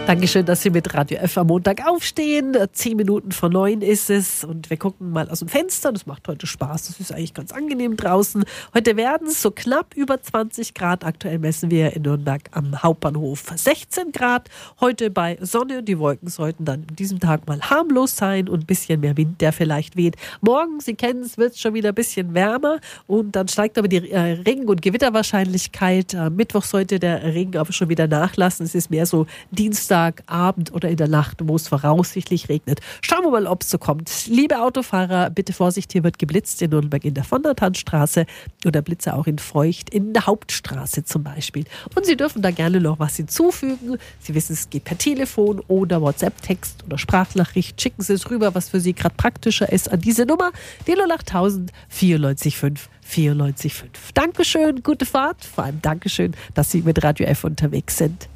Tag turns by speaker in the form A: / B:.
A: Dankeschön, dass Sie mit Radio F am Montag aufstehen. 10 Minuten vor 9 ist es und wir gucken mal aus dem Fenster. Das macht heute Spaß. Das ist eigentlich ganz angenehm draußen. Heute werden es so knapp über 20 Grad. Aktuell messen wir in Nürnberg am Hauptbahnhof 16 Grad. Heute bei Sonne. Die Wolken sollten dann an diesem Tag mal harmlos sein und ein bisschen mehr Wind, der vielleicht weht. Morgen, Sie kennen es, wird es schon wieder ein bisschen wärmer und dann steigt aber die Regen- und Gewitterwahrscheinlichkeit. Mittwoch sollte der Regen aber schon wieder nachlassen. Es ist mehr so Dienstagabend oder in der Nacht, wo es voraussichtlich regnet. Schauen wir mal, ob es so kommt. Liebe Autofahrer, bitte Vorsicht, hier wird geblitzt in Nürnberg in der von der Tannstraße oder Blitze auch in Feucht in der Hauptstraße zum Beispiel. Und Sie dürfen da gerne noch was hinzufügen. Sie wissen, es geht per Telefon oder WhatsApp-Text oder Sprachnachricht. Schicken Sie es rüber, was für Sie gerade praktischer ist, an diese Nummer, die 08000 94 5 94 5. Dankeschön, gute Fahrt. Vor allem Dankeschön, dass Sie mit Radio F unterwegs sind.